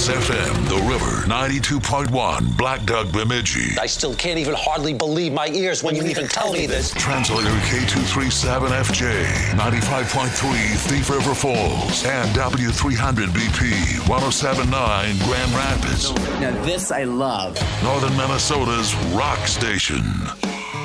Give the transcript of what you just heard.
Kiss FM, The River, 92.1, Black Duck Bemidji. I still can't even hardly believe my ears when you even tell me this. Translator K237FJ, 95.3 Thief River Falls, and W300BP, 107.9 Grand Rapids. Now this I love. Northern Minnesota's rock station.